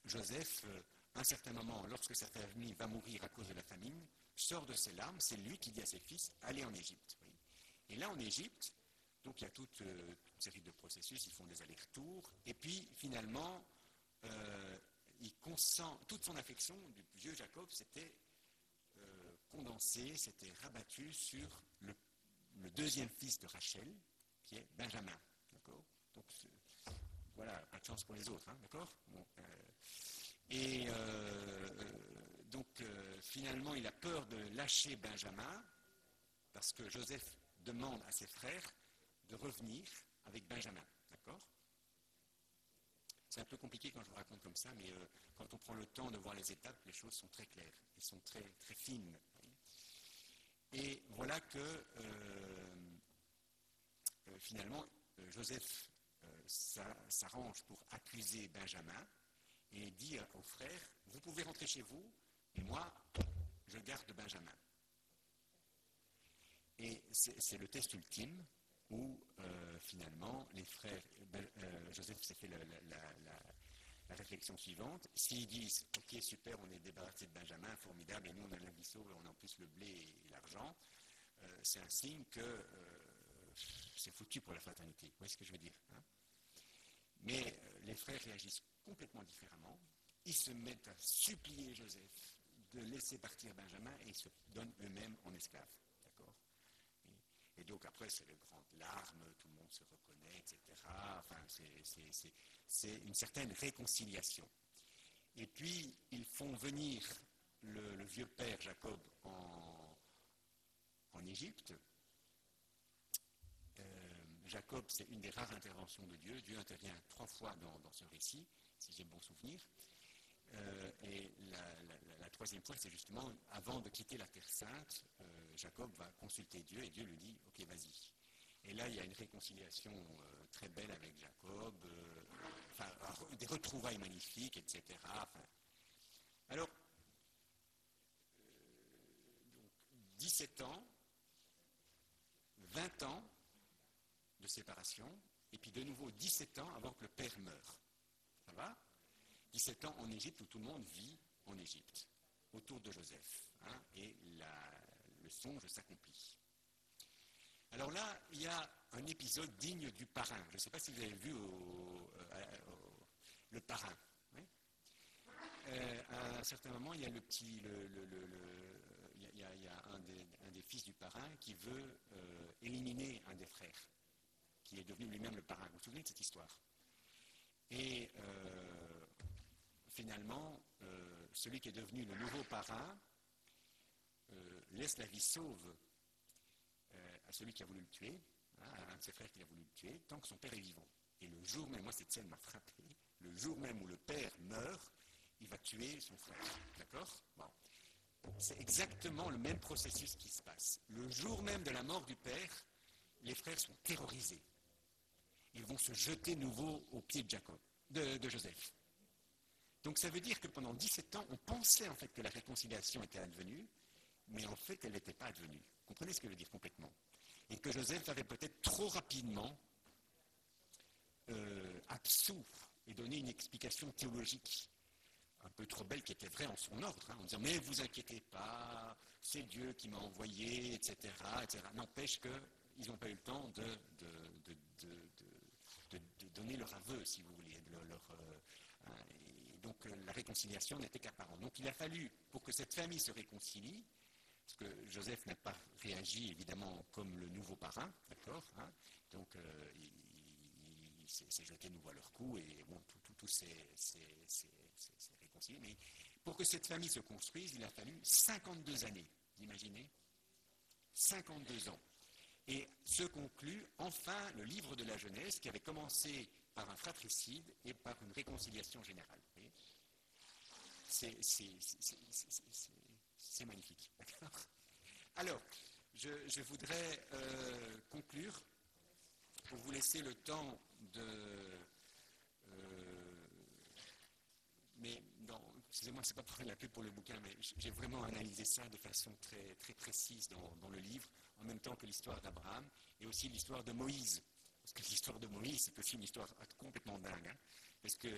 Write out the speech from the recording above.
Joseph, à un certain moment, lorsque sa famille va mourir à cause de la famine, sort de ses larmes, c'est lui qui dit à ses fils, allez en Égypte. Oui. Et là, en Égypte, donc il y a toute une série de processus, ils font des allers-retours, et puis finalement, il consent, toute son affection du vieux Jacob s'était condensée, s'était rabattue sur le deuxième fils de Rachel, qui est Benjamin. D'accord ? Donc, voilà, pas de chance pour les autres, hein, d'accord ? Bon, et donc, finalement, il a peur de lâcher Benjamin, parce que Joseph demande à ses frères de revenir avec Benjamin, d'accord ? C'est un peu compliqué quand je vous raconte comme ça, mais quand on prend le temps de voir les étapes, les choses sont très claires, elles sont très, très fines. Et voilà que finalement, Joseph s'arrange pour accuser Benjamin et dit aux frères, vous pouvez rentrer chez vous, et moi, je garde Benjamin. Et c'est le test ultime où finalement les frères, Joseph s'est fait la réflexion suivante. S'ils disent, ok, super, on est débarrassé de Benjamin, formidable, et nous on a la vie sauve, on a en plus le blé et l'argent, c'est un signe que c'est foutu pour la fraternité. Vous voyez ce que je veux dire, hein ? Mais les frères réagissent complètement différemment. Ils se mettent à supplier Joseph de laisser partir Benjamin et ils se donnent eux-mêmes en esclaves. D'accord ? Et donc après, c'est les grandes larmes, tout le monde se reconnaît, etc. Enfin, c'est une certaine réconciliation. Et puis, ils font venir le vieux père Jacob en Égypte. Jacob, c'est une des rares interventions de Dieu. Dieu intervient 3 fois dans ce récit, si j'ai bon souvenir. Et la 3e fois, c'est justement avant de quitter la Terre Sainte, Jacob va consulter Dieu et Dieu lui dit, ok, vas-y. Et là, il y a une réconciliation très belle avec Jacob, des retrouvailles magnifiques, etc. Enfin, alors, 17 ans, 20 ans de séparation, et puis de nouveau 17 ans avant que le père meure. Ça va ? 17 ans en Égypte où tout le monde vit en Égypte, autour de Joseph, hein, et le songe s'accomplit. Alors là, il y a un épisode digne du parrain. Je ne sais pas si vous avez vu le parrain. Oui. À un certain moment, il y a il y a un des fils du parrain qui veut éliminer un des frères, qui est devenu lui-même le parrain. Vous vous souvenez de cette histoire ? Et finalement, celui qui est devenu le nouveau parrain laisse la vie sauve à celui qui a voulu le tuer, hein, à un de ses frères qui a voulu le tuer, tant que son père est vivant. Et le jour même, moi cette scène m'a frappé, le jour même où le père meurt, il va tuer son frère. D'accord ? Bon. C'est exactement le même processus qui se passe. Le jour même de la mort du père, les frères sont terrorisés. Ils vont se jeter nouveau aux pieds de Jacob, de Joseph. Donc ça veut dire que pendant 17 ans, on pensait en fait que la réconciliation était advenue, mais en fait elle n'était pas advenue. Vous comprenez ce que je veux dire complètement ? Et que Joseph avait peut-être trop rapidement absous et donné une explication théologique un peu trop belle qui était vraie en son ordre, hein, en disant mais vous inquiétez pas, c'est Dieu qui m'a envoyé, etc. etc. N'empêche qu'ils n'ont pas eu le temps de donner leur aveu, si vous voulez. Donc la réconciliation n'était qu'apparente. Donc il a fallu, pour que cette famille se réconcilie, parce que Joseph n'a pas réagi évidemment comme le nouveau parrain, d'accord, hein, donc il s'est jeté nouveau à leur cou et bon, tout s'est réconcilié. Mais pour que cette famille se construise, il a fallu 52 années, vous imaginez ? 52 ans. Et se conclut enfin le livre de la Genèse qui avait commencé par un fratricide et par une réconciliation générale. C'est magnifique. Alors, je voudrais conclure pour vous laisser le temps de... mais non, excusez-moi, c'est pas pour la pub pour le bouquin, mais j'ai vraiment analysé ça de façon très, très précise dans le livre, en même temps que l'histoire d'Abraham et aussi l'histoire de Moïse. Parce que l'histoire de Moïse, c'est aussi une histoire complètement dingue. Hein, parce que